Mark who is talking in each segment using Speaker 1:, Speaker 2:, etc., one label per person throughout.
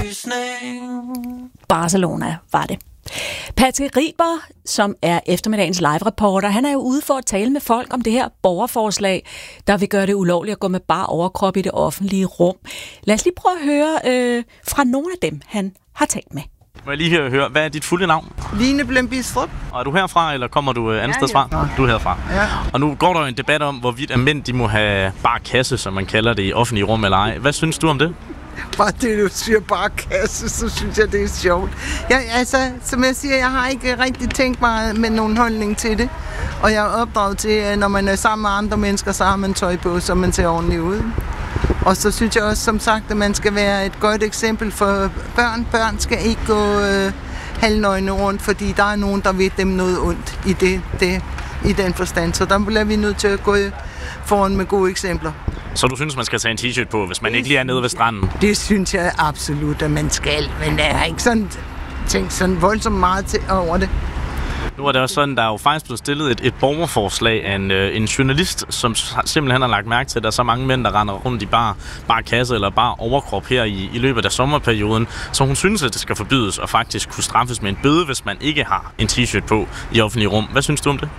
Speaker 1: Barcelona var det. Patrick Riber, som er eftermiddagens live-reporter, han er jo ude for at tale med folk om det her borgerforslag, der vil gøre det ulovligt at gå med bar overkrop i det offentlige rum. Lad os lige prøve at høre fra nogle af dem, han har talt med.
Speaker 2: Må jeg lige høre, hvad er dit fulde navn?
Speaker 3: Line Blem-Bistrup.
Speaker 2: Og er du herfra, eller kommer du andet sted fra? Du er herfra.
Speaker 3: Ja.
Speaker 2: Og nu går der jo en debat om, hvorvidt mænd de må have bar kasse, som man kalder det, i offentlige rum eller ej. Hvad synes du om det?
Speaker 3: Bare det, du siger bare kasse, så synes jeg, det er sjovt. Som jeg siger, jeg har ikke rigtig tænkt mig med nogen holdning til det. Og jeg er opdraget til, at når man er sammen med andre mennesker, så har man tøj på, så man ser ordentligt ud. Og så synes jeg også, som sagt, at man skal være et godt eksempel for børn. Børn skal ikke gå halvnøgne rundt, fordi der er nogen, der ved dem noget ondt i den forstand. Så der bliver vi nødt til at gå foran med gode eksempler.
Speaker 2: Så du synes, man skal tage en t-shirt på, hvis man ikke lige er nede ved stranden?
Speaker 3: Det synes jeg absolut, at man skal. Men jeg har ikke sådan tænkt sådan voldsomt meget over det.
Speaker 2: Nu er det også sådan, der er jo faktisk blevet stillet et borgerforslag af en journalist, som simpelthen har lagt mærke til, at der er så mange mænd, der render rundt i bare kasse eller bare overkrop her i løbet af sommerperioden. Så hun synes, at det skal forbydes og faktisk kunne straffes med en bøde, hvis man ikke har en t-shirt på i offentlige rum. Hvad synes du om det?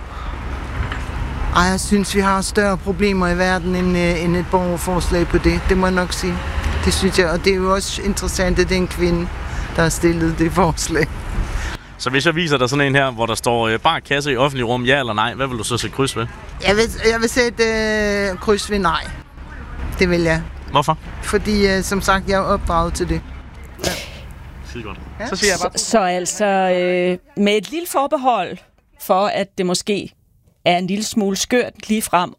Speaker 3: Jeg synes, vi har større problemer i verden end et borgerforslag på det. Det må jeg nok sige. Det synes jeg, og det er jo også interessant, at det er en kvinde, der har stillet det forslag.
Speaker 2: Så hvis jeg viser dig sådan en her, hvor der står bar kasse i offentlig rum, ja eller nej, hvad vil du så sætte kryds ved?
Speaker 3: Jeg vil sætte kryds ved nej. Det vil jeg.
Speaker 2: Hvorfor?
Speaker 3: Fordi, som sagt, jeg er opdraget til det. Ja.
Speaker 2: Skide godt.
Speaker 3: Ja.
Speaker 2: Så siger jeg bare...
Speaker 1: Så altså, med et lille forbehold for, at det måske er en lille smule skørt lige frem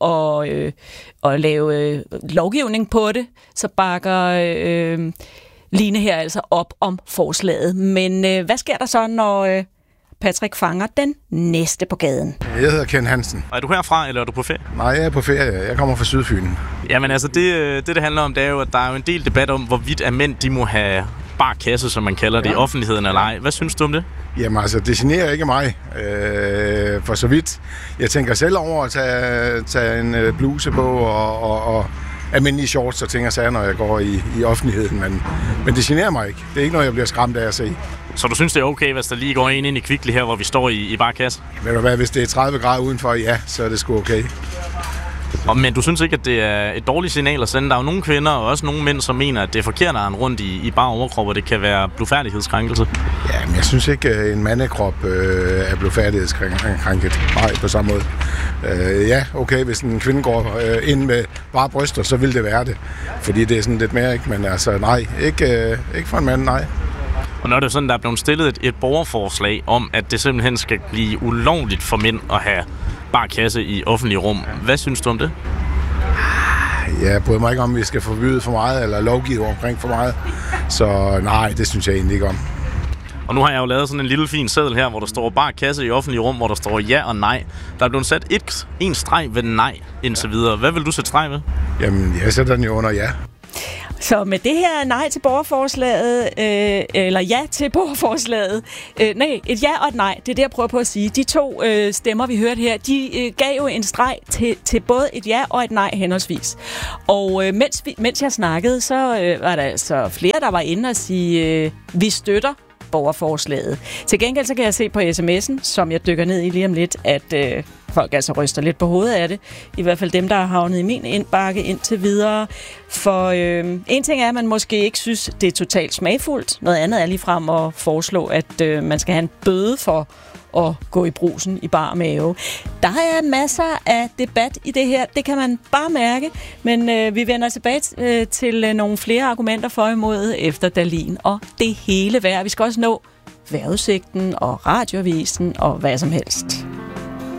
Speaker 1: og lave lovgivning på det, så bakker Line her altså op om forslaget. Men hvad sker der så, når Patrick fanger den næste på gaden?
Speaker 4: Jeg hedder Ken Hansen.
Speaker 2: Og er du herfra, eller er du på ferie?
Speaker 4: Nej, jeg er på ferie. Jeg kommer fra Sydfyn.
Speaker 2: Jamen altså, det handler om, det er jo, at der er jo en del debat om, hvorvidt mænd de må have bar kasse, som man kalder det, i offentligheden eller ej. Hvad synes du om det?
Speaker 4: Jamen altså, det generer ikke mig, for så vidt. Jeg tænker selv over at tage en bluse på og almindelige shorts og ting og sager, når jeg går i offentligheden. Men det generer mig ikke. Det er ikke noget, jeg bliver skræmt af at se.
Speaker 2: Så du synes, det er okay, hvis der lige går en ind i Kvickly her, hvor vi står i bar kasse?
Speaker 4: Ved du hvad, hvis det er 30 grader udenfor, ja, så er det sgu okay.
Speaker 2: Men du synes ikke, at det er et dårligt signal at sende? Der er jo nogle kvinder og også nogle mænd, som mener, at det er forkert at rende rundt i bare overkrop, og det kan være blufærdighedskrænkelse. Ja,
Speaker 4: men jeg synes ikke, at en mandekrop er blufærdighedskrænket. Nej, på samme måde. Ja, okay, hvis en kvinde går ind med bare bryster, så vil det være det. Fordi det er sådan lidt mere, ikke? Men altså nej, ikke for en mand, nej.
Speaker 2: Og når det er sådan, der er blevet stillet et borgerforslag om, at det simpelthen skal blive ulovligt for mænd at have bar kasse i offentlige rum. Hvad synes du om det?
Speaker 4: Jeg bryder mig ikke om, at vi skal forbyde for meget, eller lovgive omkring for meget. Så nej, det synes jeg egentlig ikke om.
Speaker 2: Og nu har jeg jo lavet sådan en lille fin seddel her, hvor der står bar kasse i offentlige rum, hvor der står ja og nej. Der er blevet sat en streg ved nej indtil videre. Hvad vil du sætte streg ved?
Speaker 4: Jamen, jeg sætter den jo under ja.
Speaker 1: Så med det her nej til borgerforslaget, eller ja til borgerforslaget, et ja og et nej, det er det, jeg prøver på at sige. De to stemmer, vi hørte her, de gav jo en streg til både et ja og et nej henholdsvis. Og mens jeg snakkede, så var der altså flere, der var inde og sige, vi støtter borgerforslaget. Til gengæld så kan jeg se på sms'en, som jeg dykker ned i lige om lidt, at folk altså ryster lidt på hovedet af det. I hvert fald dem, der har havnet i min indbakke indtil videre. For en ting er, at man måske ikke synes, det er totalt smagfuldt. Noget andet er ligefrem at foreslå, at man skal have en bøde for at gå i brusen i bar mave. Der er masser af debat i det her. Det kan man bare mærke. Men vi vender tilbage til nogle flere argumenter for imod efter Dahlin og det hele værd. Vi skal også nå vejrudsigten og radioavisen og hvad som helst.